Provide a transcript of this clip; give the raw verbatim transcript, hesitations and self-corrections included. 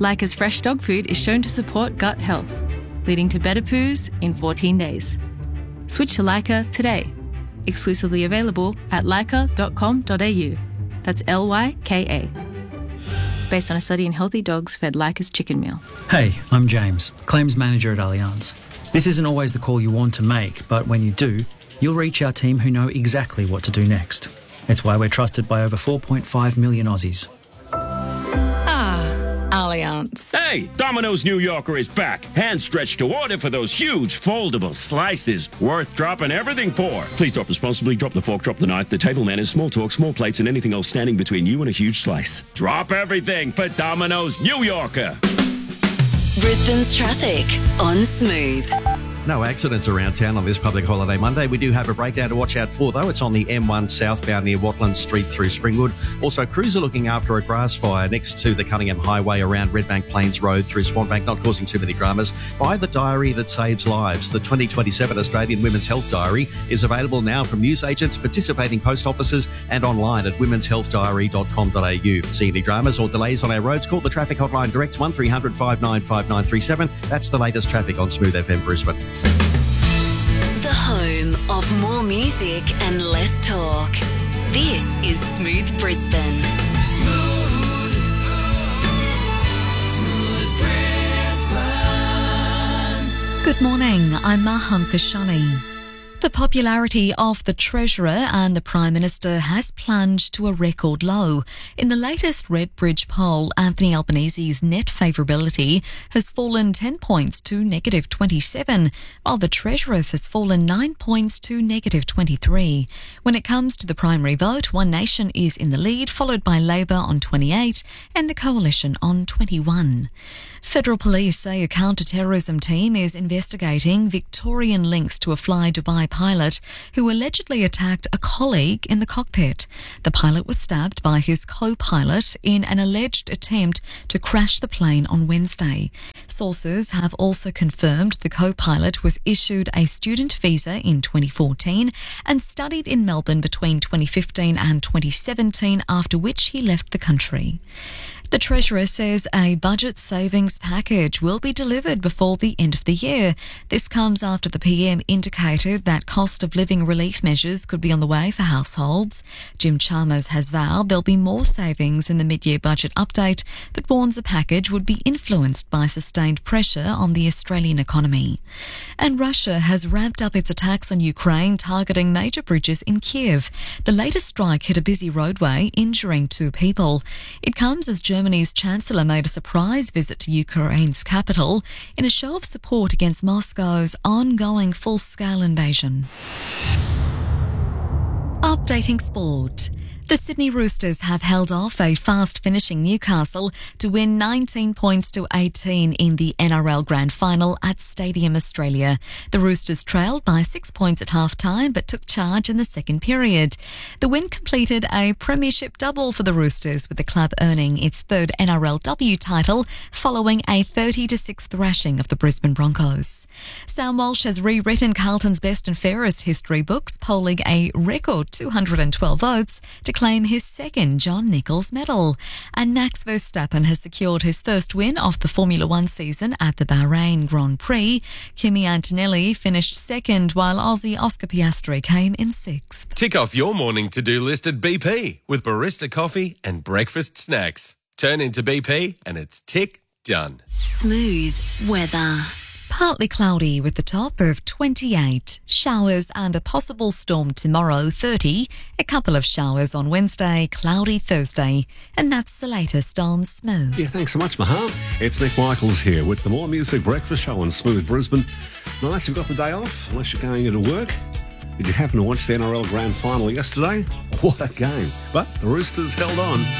Leica's fresh dog food is shown to support gut health, leading to better poos in fourteen days. Switch to Leica today. Exclusively available at leica dot com dot a u. That's L Y K A. Based on a study in healthy dogs fed Leica's chicken meal. Hey, I'm James, Claims Manager at Allianz. This isn't always the call you want to make, but when you do, you'll reach our team who know exactly what to do next. It's why we're trusted by over four point five million Aussies. Allianz. Hey, Domino's New Yorker is back. Hand stretched to order for those huge foldable slices. Worth dropping everything for. Please drop responsibly. Drop the fork, drop the knife. The table manners, small talk, small plates, and anything else standing between you and a huge slice. Drop everything for Domino's New Yorker. Brisbane's traffic on Smooth. No accidents around town on this public holiday Monday. We do have a breakdown to watch out for, though. It's on the M one southbound near Watland Street through Springwood. Also, crews are looking after a grass fire next to the Cunningham Highway around Redbank Plains Road through Swanbank, not causing too many dramas. Buy the diary that saves lives. The twenty twenty-seven Australian Women's Health Diary is available now from newsagents, participating post offices and online at womens health diary dot com dot a u. See any dramas or delays on our roads? Call the traffic hotline direct one three hundred five nine five nine three seven. That's the latest traffic on Smooth F M Brisbane. The home of more music and less talk. This is Smooth Brisbane. Smooth. Smooth Brisbane. Good morning, I'm Maham Kashani. The popularity of the Treasurer and the Prime Minister has plunged to a record low. In the latest Redbridge poll, Anthony Albanese's net favourability has fallen ten points to negative twenty-seven, while the Treasurer's has fallen nine points to negative twenty-three. When it comes to the primary vote, One Nation is in the lead, followed by Labor on twenty-eight and the Coalition on twenty-one. Federal Police say a counter-terrorism team is investigating Victorian links to a Fly Dubai pilot who allegedly attacked a colleague in the cockpit. The pilot was stabbed by his co-pilot in an alleged attempt to crash the plane on Wednesday. Sources have also confirmed the co-pilot was issued a student visa in twenty fourteen and studied in Melbourne between twenty fifteen and twenty seventeen, after which he left the country. The Treasurer says a budget savings package will be delivered before the end of the year. This comes after the P M indicated that cost of living relief measures could be on the way for households. Jim Chalmers has vowed there'll be more savings in the mid-year budget update, but warns the package would be influenced by sustained pressure on the Australian economy. And Russia has ramped up its attacks on Ukraine, targeting major bridges in Kiev. The latest strike hit a busy roadway, injuring two people. It comes as Germany Germany's Chancellor made a surprise visit to Ukraine's capital in a show of support against Moscow's ongoing full-scale invasion. Updating sport. The Sydney Roosters have held off a fast-finishing Newcastle to win nineteen points to eighteen in the N R L Grand Final at Stadium Australia. The Roosters trailed by six points at half-time but took charge in the second period. The win completed a premiership double for the Roosters, with the club earning its third N R L W title following a thirty to six thrashing of the Brisbane Broncos. Sam Walsh has rewritten Carlton's best and fairest history books, polling a record two hundred twelve votes to claim his second John Nichols medal. And Max Verstappen has secured his first win of the Formula One season at the Bahrain Grand Prix. Kimi Antonelli finished second, while Aussie Oscar Piastri came in sixth. Tick off your morning to-do list at B P with barista coffee and breakfast snacks. Turn into B P and it's tick done. Smooth weather. Partly cloudy with the top of twenty-eight. Showers and a possible storm tomorrow, thirty. A couple of showers on Wednesday, cloudy Thursday. And that's the latest on Smooth. Yeah, thanks so much, Maham. It's Nick Michaels here with the More Music Breakfast Show on Smooth Brisbane. Nice, you've got the day off, unless you're going into work. Did you happen to watch the N R L Grand Final yesterday? What a game. But the Roosters held on.